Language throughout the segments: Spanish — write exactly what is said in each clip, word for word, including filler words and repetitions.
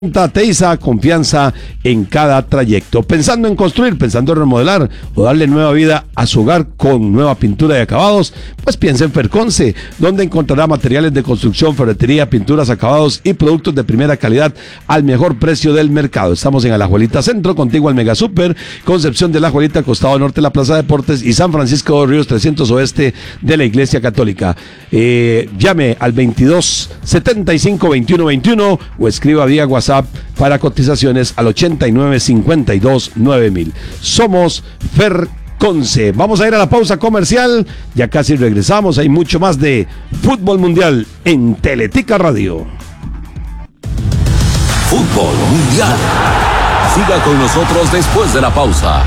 Teiza, confianza en cada trayecto. Pensando en construir, pensando en remodelar o darle nueva vida a su hogar con nueva pintura y acabados, pues piensa en Ferconce, donde encontrará materiales de construcción, ferretería, pinturas, acabados y productos de primera calidad al mejor precio del mercado. Estamos en Alajuelita Centro, contigo al Mega Super, Concepción de Alajuelita, costado norte de la Plaza de Deportes, y San Francisco de Ríos trescientos Oeste de la Iglesia Católica. Eh, llame al veintidós setenta y cinco veintiuno veintiuno o escriba vía WhatsApp para cotizaciones al ochenta y nueve cincuenta y dos nueve mil. Somos Ferconce. Vamos a ir a la pausa comercial, ya casi regresamos. Hay mucho más de Fútbol Mundial en Teletica Radio. Fútbol Mundial. Siga con nosotros después de la pausa.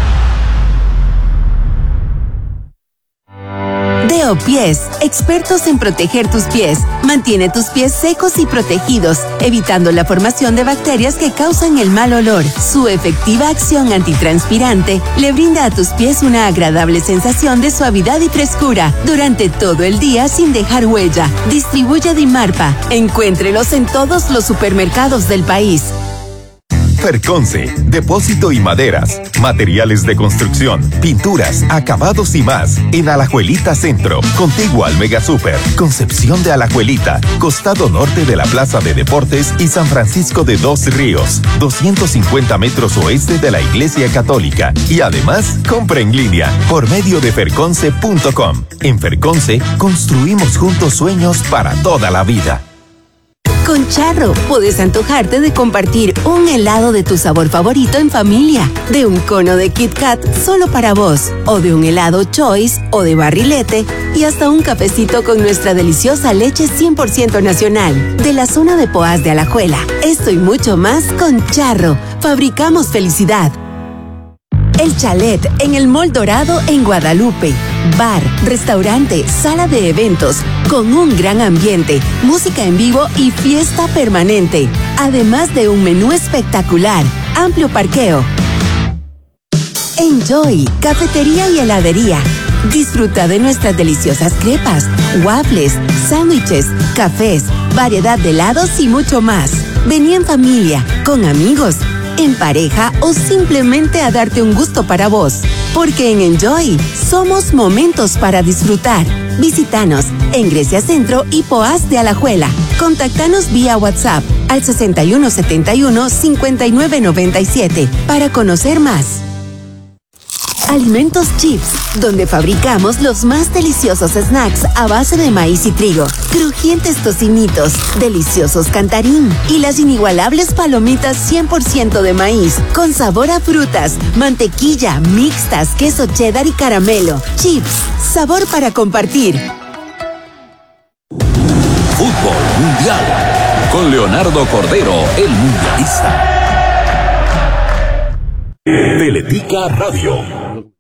Deopies, expertos en proteger tus pies. Mantiene tus pies secos y protegidos, evitando la formación de bacterias que causan el mal olor. Su efectiva acción antitranspirante le brinda a tus pies una agradable sensación de suavidad y frescura durante todo el día sin dejar huella. Distribuye Dimarpa. Encuéntrelos en todos los supermercados del país. Ferconce, depósito y maderas, materiales de construcción, pinturas, acabados y más. En Alajuelita Centro, contiguo al Mega Super, Concepción de Alajuelita, costado norte de la Plaza de Deportes y San Francisco de Dos Ríos, doscientos cincuenta metros oeste de la Iglesia Católica. Y además, compra en línea por medio de ferconce punto com. En Ferconce, construimos juntos sueños para toda la vida. Con Charro, puedes antojarte de compartir un helado de tu sabor favorito en familia, de un cono de Kit Kat solo para vos, o de un helado Choice o de barrilete, y hasta un cafecito con nuestra deliciosa leche cien por ciento nacional, de la zona de Poás de Alajuela. Esto y mucho más con Charro. Fabricamos felicidad. El Chalet en el Mall Dorado en Guadalupe. Bar, restaurante, sala de eventos, con un gran ambiente, música en vivo y fiesta permanente. Además de un menú espectacular, amplio parqueo. Enjoy, cafetería y heladería. Disfruta de nuestras deliciosas crepas, waffles, sándwiches, cafés, variedad de helados y mucho más. Vení en familia, con amigos, en pareja o simplemente a darte un gusto para vos. Porque en Enjoy somos momentos para disfrutar. Visítanos en Grecia Centro y Poás de Alajuela. Contactanos vía WhatsApp al sesenta y uno setenta y uno cincuenta y nueve noventa y siete para conocer más. Alimentos Chips, donde fabricamos los más deliciosos snacks a base de maíz y trigo, crujientes tocinitos, deliciosos cantarín y las inigualables palomitas cien por ciento de maíz, con sabor a frutas, mantequilla, mixtas, queso cheddar y caramelo. Chips, sabor para compartir. Fútbol Mundial, con Leonardo Cordero, el mundialista. Teletica Radio.